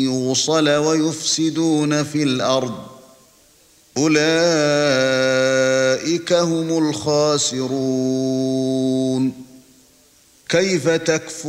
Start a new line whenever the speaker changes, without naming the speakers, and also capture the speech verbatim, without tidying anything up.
يُوصَلَ وَيُفْسِدُونَ فِي الْأَرْضِ أُولَئِكَ هُمُ الْخَاسِرُونَ كَيْفَ تَكْفُرُونَ